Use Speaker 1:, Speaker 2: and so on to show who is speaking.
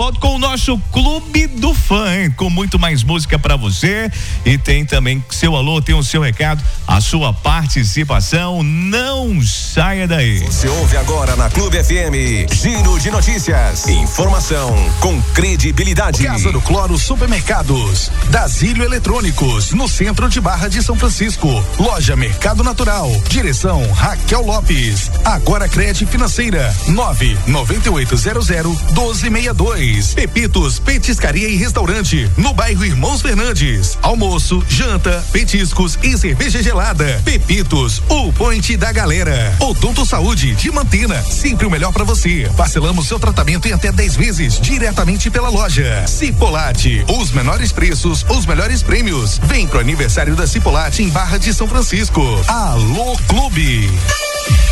Speaker 1: volta com o nosso Clube do Fã, hein? Com muito mais música pra você e tem também seu alô, tem o seu recado, a sua participação, não saia daí.
Speaker 2: Você ouve agora na Clube FM, Giro de Notícias, informação com credibilidade.
Speaker 3: Casa do Cloro Supermercados, Dasílio Eletrônicos, no centro de Barra de São Francisco, loja Mercado Natural, direção Raquel Lopes, agora Crédito Financeira, 99800-1262. Pepitos Petiscaria e Restaurante, no bairro Irmãos Fernandes, almoço, janta, petiscos e cerveja gelada. Pepitos, o point da galera. Odonto Saúde de Mantina, sempre o melhor pra você. Parcelamos seu tratamento em até 10 vezes diretamente pela loja. Cipolate, os menores preços, os melhores prêmios. Vem pro aniversário da Cipolate em Barra de São Francisco. Alô Clube.